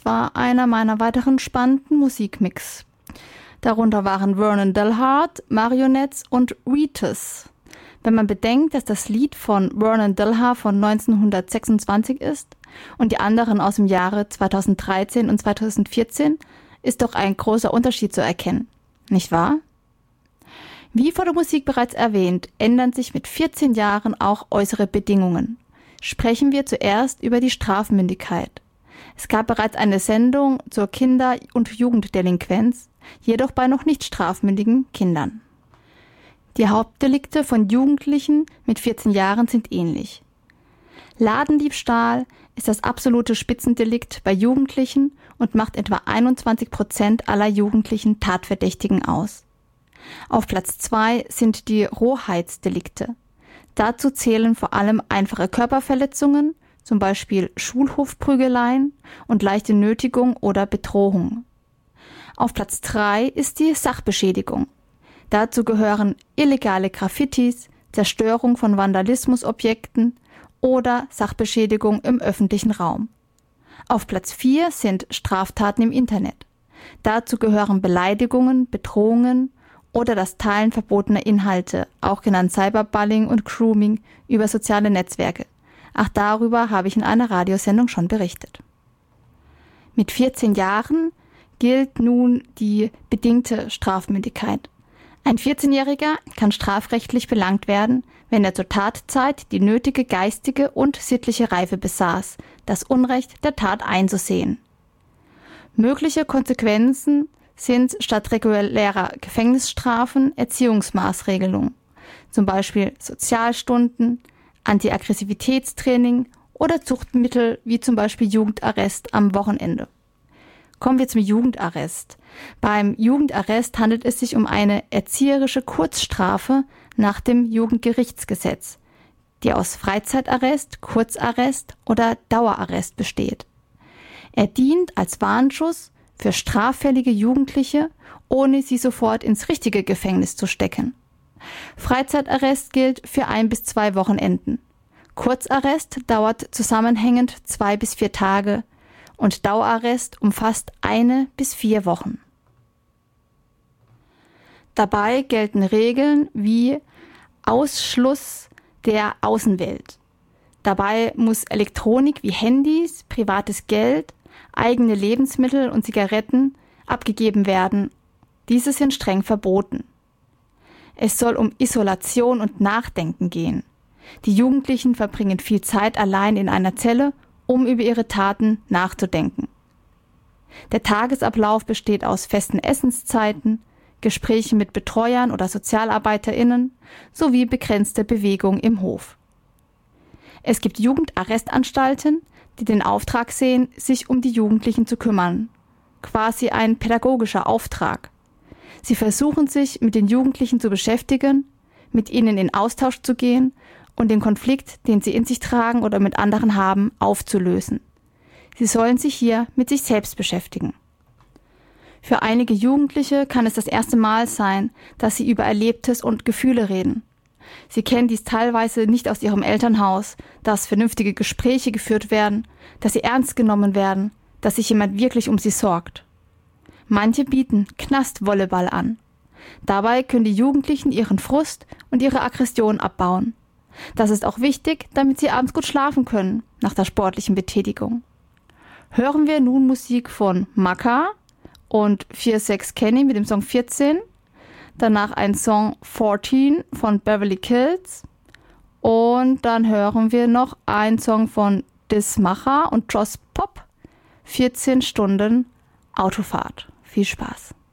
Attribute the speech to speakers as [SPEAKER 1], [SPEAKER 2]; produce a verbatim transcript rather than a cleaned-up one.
[SPEAKER 1] war einer meiner weiteren spannenden Musikmix. Darunter waren Vernon Dalhart, Marionettes und Wheatus. Wenn man bedenkt, dass das Lied von Vernon Dalhart von neunzehnhundertsechsundzwanzig ist und die anderen aus dem Jahre zweitausenddreizehn und zweitausendvierzehn, ist doch ein großer Unterschied zu erkennen. Nicht wahr? Wie vor der Musik bereits erwähnt, ändern sich mit vierzehn Jahren auch äußere Bedingungen. Sprechen wir zuerst über die Strafmündigkeit. Es gab bereits eine Sendung zur Kinder- und Jugenddelinquenz, jedoch bei noch nicht strafmündigen Kindern. Die Hauptdelikte von Jugendlichen mit vierzehn Jahren sind ähnlich. Ladendiebstahl ist das absolute Spitzendelikt bei Jugendlichen und macht etwa einundzwanzig Prozent aller jugendlichen Tatverdächtigen aus. Auf Platz zwei sind die Rohheitsdelikte. Dazu zählen vor allem einfache Körperverletzungen, zum Beispiel Schulhofprügeleien und leichte Nötigung oder Bedrohung. Auf Platz drei ist die Sachbeschädigung. Dazu gehören illegale Graffitis, Zerstörung von Vandalismusobjekten oder Sachbeschädigung im öffentlichen Raum. Auf Platz vier sind Straftaten im Internet. Dazu gehören Beleidigungen, Bedrohungen oder das Teilen verbotener Inhalte, auch genannt Cyberbullying und Grooming, über soziale Netzwerke. Auch darüber habe ich in einer Radiosendung schon berichtet. Mit vierzehn Jahren gilt nun die bedingte Strafmündigkeit. Ein vierzehnjähriger kann strafrechtlich belangt werden, wenn er zur Tatzeit die nötige geistige und sittliche Reife besaß, das Unrecht der Tat einzusehen. Mögliche Konsequenzen sind statt regulärer Gefängnisstrafen Erziehungsmaßregelungen, zum Beispiel Sozialstunden, Antiaggressivitätstraining oder Zuchtmittel wie zum Beispiel Jugendarrest am Wochenende. Kommen wir zum Jugendarrest. Beim Jugendarrest handelt es sich um eine erzieherische Kurzstrafe nach dem Jugendgerichtsgesetz, die aus Freizeitarrest, Kurzarrest oder Dauerarrest besteht. Er dient als Warnschuss für straffällige Jugendliche, ohne sie sofort ins richtige Gefängnis zu stecken. Freizeitarrest gilt für ein bis zwei Wochenenden. Kurzarrest dauert zusammenhängend zwei bis vier Tage und Dauerarrest umfasst eine bis vier Wochen. Dabei gelten Regeln wie Ausschluss der Außenwelt. Dabei muss Elektronik wie Handys, privates Geld, eigene Lebensmittel und Zigaretten abgegeben werden. Diese sind streng verboten. Es soll um Isolation und Nachdenken gehen. Die Jugendlichen verbringen viel Zeit allein in einer Zelle, um über ihre Taten nachzudenken. Der Tagesablauf besteht aus festen Essenszeiten, Gesprächen mit Betreuern oder SozialarbeiterInnen sowie begrenzte Bewegung im Hof. Es gibt Jugendarrestanstalten, die den Auftrag sehen, sich um die Jugendlichen zu kümmern. Quasi ein pädagogischer Auftrag. Sie versuchen sich mit den Jugendlichen zu beschäftigen, mit ihnen in Austausch zu gehen und den Konflikt, den sie in sich tragen oder mit anderen haben, aufzulösen. Sie sollen sich hier mit sich selbst beschäftigen. Für einige Jugendliche kann es das erste Mal sein, dass sie über Erlebtes und Gefühle reden. Sie kennen dies teilweise nicht aus ihrem Elternhaus, dass vernünftige Gespräche geführt werden, dass sie ernst genommen werden, dass sich jemand wirklich um sie sorgt. Manche bieten Knastvolleyball an. Dabei können die Jugendlichen ihren Frust und ihre Aggression abbauen. Das ist auch wichtig, damit sie abends gut schlafen können, nach der sportlichen Betätigung. Hören wir nun Musik von Maka und vier sechs Kenny mit dem Song vierzehn, danach ein Song vierzehn von Beverly Kills und dann hören wir noch einen Song von Dismacher und Joss Pop, vierzehn Stunden Autofahrt. Viel Spaß!